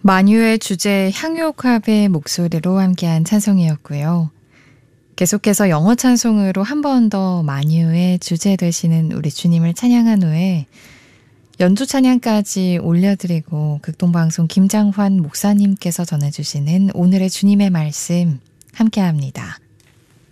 만유의 주제 향유옥합의 목소리로 함께한 찬송이었고요. 계속해서 영어 찬송으로 한 번 더 만유의 주제 되시는 우리 주님을 찬양한 후에 연주 찬양까지 올려드리고 극동방송 김장환 목사님께서 전해주시는 오늘의 주님의 말씀 함께합니다.